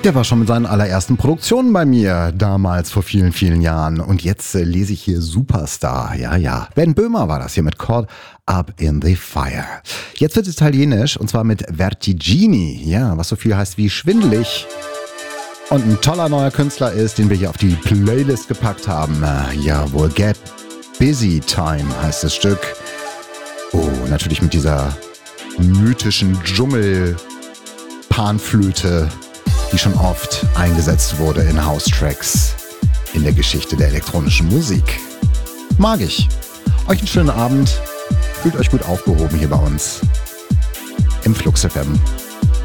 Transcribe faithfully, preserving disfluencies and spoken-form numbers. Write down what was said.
Der war schon mit seinen allerersten Produktionen bei mir, damals vor vielen, vielen Jahren. Und jetzt äh, lese ich hier Superstar. Ja, ja. Ben Böhmer war das hier mit Caught Up in the Fire. Jetzt wird es italienisch und zwar mit Vertigini. Ja, was so viel heißt wie schwindelig. Und ein toller neuer Künstler ist, den wir hier auf die Playlist gepackt haben. Äh, jawohl, Get Busy Time heißt das Stück. Oh, natürlich mit dieser mythischen Dschungel-Panflöte, die schon oft eingesetzt wurde in House-Tracks in der Geschichte der elektronischen Musik. Mag ich. Euch einen schönen Abend. Fühlt euch gut aufgehoben hier bei uns im Flux F M.